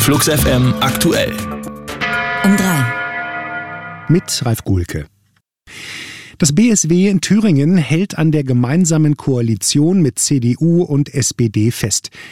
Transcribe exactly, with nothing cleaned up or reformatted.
Flux F M aktuell. Um drei. Mit Ralf Guhlke. Das B S W in Thüringen hält an der gemeinsamen Koalition mit C D U und S P D fest.